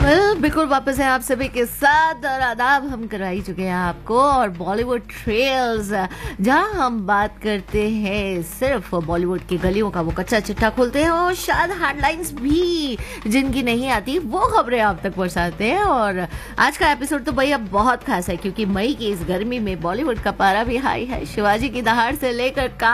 बिल्कुल वापस है आप सभी के साथ और आदाब हम करवाई चुके हैं आपको और बॉलीवुड ट्रेल्स जहां हम बात करते हैं सिर्फ बॉलीवुड की गलियों का वो कच्चा चिट्ठा खोलते हैं और शायद हेडलाइंस भी जिनकी नहीं आती वो खबरें आप तक पहुंचाते हैं। और आज का एपिसोड तो भैया बहुत खास है क्योंकि मई की इस गर्मी में बॉलीवुड का पारा भी हाई है। शिवाजी की दहाड़ से लेकर